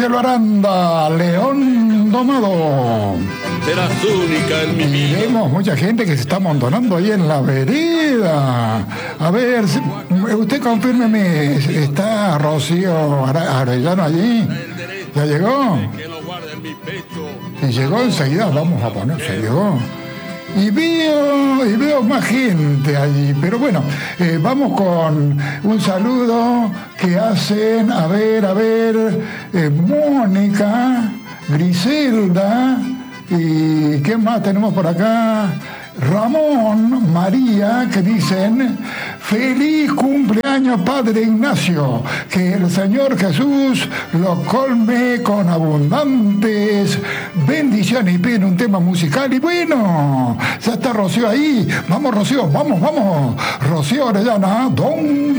Ángelo Aranda, León Domado. Serás única en mi Y vida. vemos mucha gente que se está amontonando ahí en la vereda. A ver, usted confírmeme, ¿está Rocío Arellano allí? ¿Ya llegó? Que lo guarde en mi pecho. Si llegó enseguida vamos a poner, se llegó. Y veo más gente allí, pero bueno, vamos con un saludo que hacen, a ver, Mónica, Griselda, y ¿qué más tenemos por acá? Ramón, María, que dicen: feliz cumpleaños, Padre Ignacio, que el Señor Jesús lo colme con abundantes bendiciones. Y piden un tema musical, y bueno, ya está Rocío ahí. Vamos, Rocío, vamos, Rocío Orellana,